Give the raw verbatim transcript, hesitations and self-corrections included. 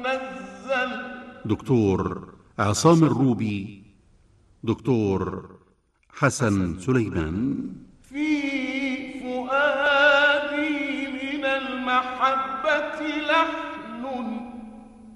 منزل. دكتور عصام الروبي، دكتور حسن سليمان. في فؤادي من المحبة لحن